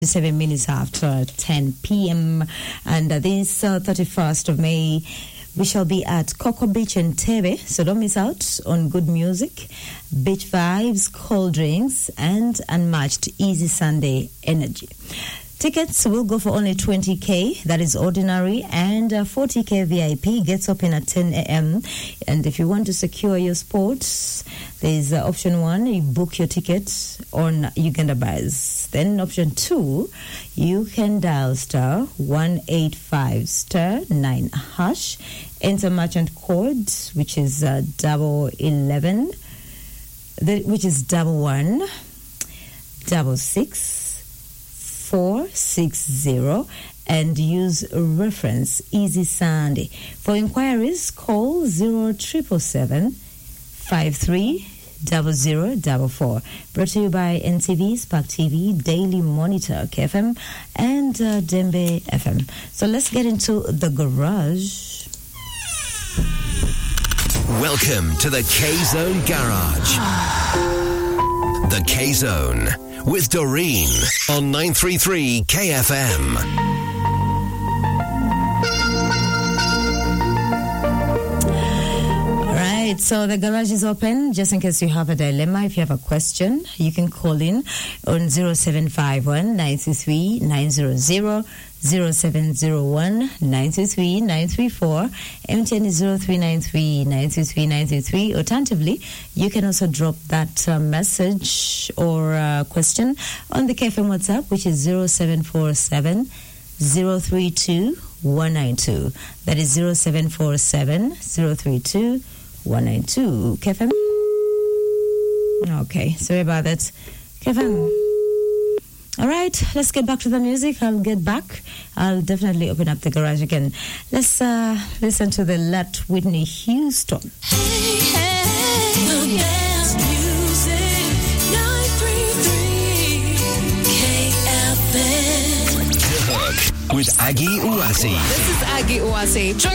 7 minutes after 10 p.m. And this 31st of May, we shall be at Coco Beach in Tebe, so don't miss out on good music, beach vibes, cold drinks, and unmatched Easy Sunday energy. Tickets will go for only 20k, that is ordinary, and 40k VIP gets open at 10 a.m. And if you want to secure your spots, there's option 1, you book your ticket on Uganda Buzz. Then option 2, you can dial star 185 star 9 hash, enter merchant code, which is 11, which is 1166 and use reference Easy Sunday. For inquiries, call 0777 530044. Brought to you by NTV, Spark TV, Daily Monitor, KFM, and Dembe FM. So let's get into the garage. Welcome to the K-Zone Garage. The K-Zone with Doreen on 933 KFM. Right, so the garage is open. Just in case you have a dilemma, if you have a question, you can call in on 0751 933 900, 0701 933 934, MTN is 0393 933 933. Alternatively, you can also drop that message or question on the KFM WhatsApp, which is 0747 032 192. That is 0747 032 192. KFM? Okay, sorry about that. KFM. All right, let's get back to the music. I'll get back. I'll definitely open up the garage again. Let's listen to the Let Whitney Houston. Hey, hey, the best music, 933 KFM. The Hook with Aggie Uwasi. This is Aggie Uwasi.